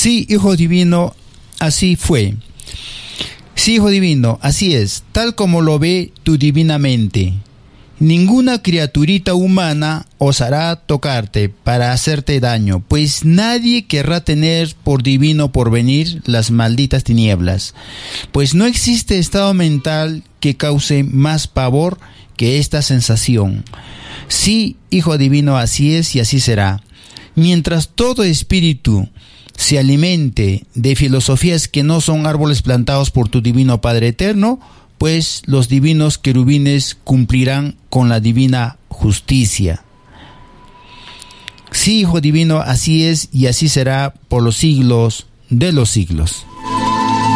Sí, Hijo Divino, así fue. Sí, Hijo Divino, así es, tal como lo ve tu divina mente. Ninguna criaturita humana osará tocarte para hacerte daño, pues nadie querrá tener por divino porvenir las malditas tinieblas, pues no existe estado mental que cause más pavor que esta sensación. Sí, Hijo Divino, así es y así será. Mientras todo espíritu se alimente de filosofías que no son árboles plantados por tu divino Padre Eterno, pues los divinos querubines cumplirán con la divina justicia. Sí, Hijo Divino, así es y así será por los siglos de los siglos.